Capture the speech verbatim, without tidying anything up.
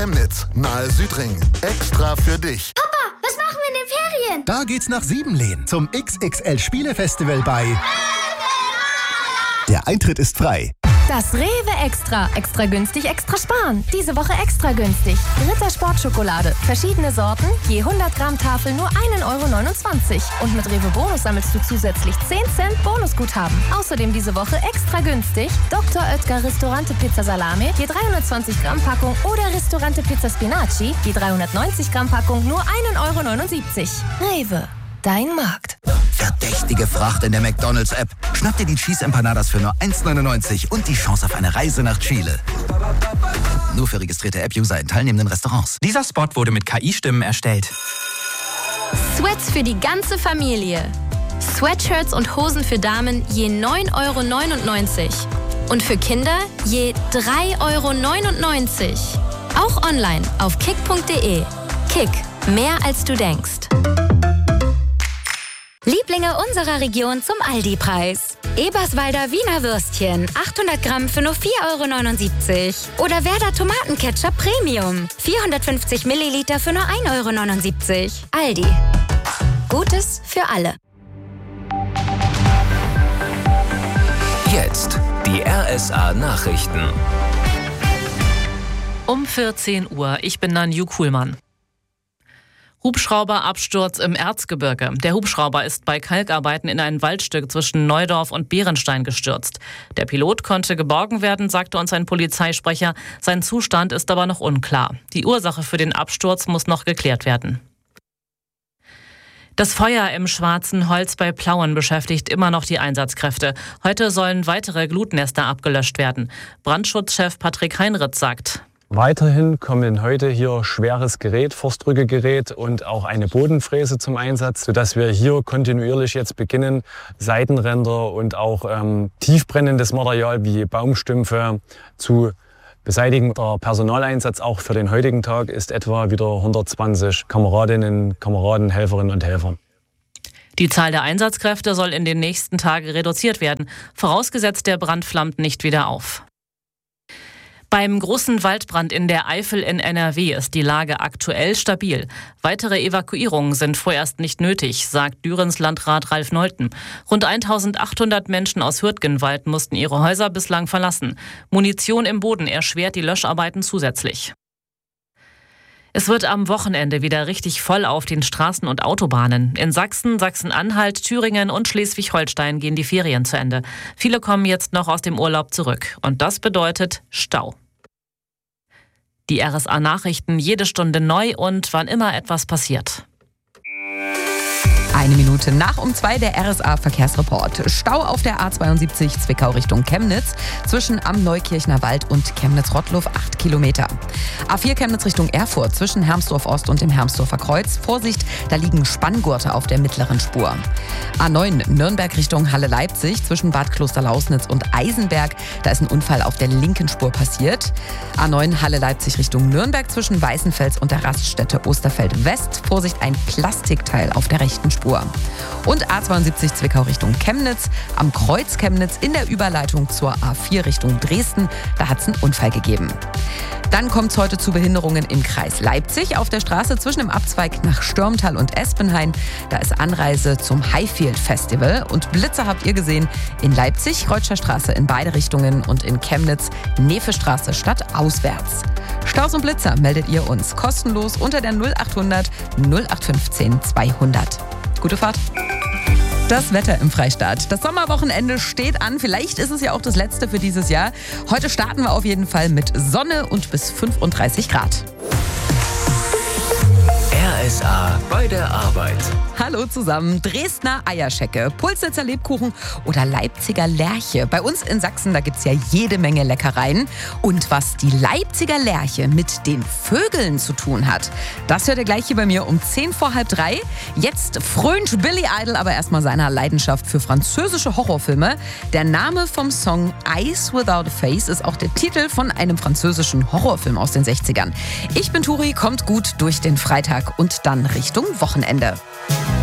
Chemnitz, nahe Südring. Extra für dich. Papa, was machen wir in den Ferien? Da geht's nach Siebenlehn zum X X L-Spielefestival bei... Der Eintritt ist frei. Das Rewe Extra. Extra günstig, extra sparen. Diese Woche extra günstig. Ritter Sportschokolade. Verschiedene Sorten, je hundert Gramm Tafel nur ein Euro neunundzwanzig. Und mit Rewe Bonus sammelst du zusätzlich zehn Cent Bonusguthaben. Außerdem diese Woche extra günstig Doktor Oetker Ristorante Pizza Salame, je dreihundertzwanzig Gramm Packung oder Ristorante Pizza Spinaci, je dreihundertneunzig Gramm Packung nur ein Euro neunundsiebzig. Rewe. Dein Markt. Verdächtige Fracht in der McDonald's-App. Schnapp dir die Cheese Empanadas für nur eins neunundneunzig und die Chance auf eine Reise nach Chile. Nur für registrierte App-User in teilnehmenden Restaurants. Dieser Spot wurde mit K I-Stimmen erstellt. Sweats für die ganze Familie. Sweatshirts und Hosen für Damen je neun Euro neunundneunzig. Und für Kinder je drei Euro neunundneunzig. Auch online auf kick punkt de. Kick. Mehr als du denkst. Lieblinge unserer Region zum Aldi-Preis. Eberswalder Wiener Würstchen, achthundert Gramm für nur vier Euro neunundsiebzig. Oder Werder Tomatenketchup Premium, vierhundertfünfzig Milliliter für nur ein Euro neunundsiebzig. Aldi. Gutes für alle. Jetzt die R S A-Nachrichten. Um vierzehn Uhr, ich bin Nanju Kuhlmann. Hubschrauberabsturz im Erzgebirge. Der Hubschrauber ist bei Kalkarbeiten in ein Waldstück zwischen Neudorf und Bärenstein gestürzt. Der Pilot konnte geborgen werden, sagte uns ein Polizeisprecher. Sein Zustand ist aber noch unklar. Die Ursache für den Absturz muss noch geklärt werden. Das Feuer im Schwarzen Holz bei Plauen beschäftigt immer noch die Einsatzkräfte. Heute sollen weitere Glutnester abgelöscht werden. Brandschutzchef Patrick Heinritz sagt: Weiterhin kommen heute hier schweres Gerät, Forstrückegerät und auch eine Bodenfräse zum Einsatz, sodass wir hier kontinuierlich jetzt beginnen, Seitenränder und auch ähm, tiefbrennendes Material wie Baumstümpfe zu beseitigen. Der Personaleinsatz auch für den heutigen Tag ist etwa wieder hundertzwanzig Kameradinnen, Kameraden, Helferinnen und Helfer. Die Zahl der Einsatzkräfte soll in den nächsten Tagen reduziert werden, vorausgesetzt der Brand flammt nicht wieder auf. Beim großen Waldbrand in der Eifel in N R W ist die Lage aktuell stabil. Weitere Evakuierungen sind vorerst nicht nötig, sagt Dürens Landrat Ralf Nolten. Rund eintausendachthundert Menschen aus Hürtgenwald mussten ihre Häuser bislang verlassen. Munition im Boden erschwert die Löscharbeiten zusätzlich. Es wird am Wochenende wieder richtig voll auf den Straßen und Autobahnen. In Sachsen, Sachsen-Anhalt, Thüringen und Schleswig-Holstein gehen die Ferien zu Ende. Viele kommen jetzt noch aus dem Urlaub zurück. Und das bedeutet Stau. Die R S A-Nachrichten jede Stunde neu und wann immer etwas passiert. Eine Minute nach um zwei der R S A-Verkehrsreport. Stau auf der A zweiundsiebzig Zwickau Richtung Chemnitz zwischen Am Neukirchner Wald und Chemnitz-Rottluff acht Kilometer. A vier Chemnitz Richtung Erfurt zwischen Hermsdorf Ost und dem Hermsdorfer Kreuz. Vorsicht, da liegen Spanngurte auf der mittleren Spur. A neun Nürnberg Richtung Halle-Leipzig zwischen Bad Klosterlausnitz und Eisenberg. Da ist ein Unfall auf der linken Spur passiert. A neun Halle-Leipzig Richtung Nürnberg zwischen Weißenfels und der Raststätte Osterfeld-West. Vorsicht, ein Plastikteil auf der rechten Spur. Und A zweiundsiebzig Zwickau Richtung Chemnitz, am Kreuz Chemnitz in der Überleitung zur A vier Richtung Dresden, da hat es einen Unfall gegeben. Dann kommt es heute zu Behinderungen im Kreis Leipzig auf der Straße zwischen dem Abzweig nach Stürmtal und Espenhain. Da ist Anreise zum Highfield Festival und Blitzer habt ihr gesehen in Leipzig, Reutscher Straße in beide Richtungen und in Chemnitz, Nefestraße stadtauswärts. Staus und Blitzer meldet ihr uns kostenlos unter der null achthundert null acht fünfzehn zweihundert. Gute Fahrt. Das Wetter im Freistaat. Das Sommerwochenende steht an. Vielleicht ist es ja auch das letzte für dieses Jahr. Heute starten wir auf jeden Fall mit Sonne und bis fünfunddreißig Grad. R S A bei der Arbeit. Hallo zusammen. Dresdner Eierschecke, Pulsnitzer Lebkuchen oder Leipziger Lerche. Bei uns in Sachsen, da gibt es ja jede Menge Leckereien. Und was die Leipziger Lerche mit den Vögeln zu tun hat, das hört ihr gleich hier bei mir um zehn vor halb drei. Jetzt frönt Billy Idol aber erstmal seiner Leidenschaft für französische Horrorfilme. Der Name vom Song Eyes Without a Face ist auch der Titel von einem französischen Horrorfilm aus den sechzigern. Ich bin Turi, kommt gut durch den Freitag und dann Richtung Wochenende.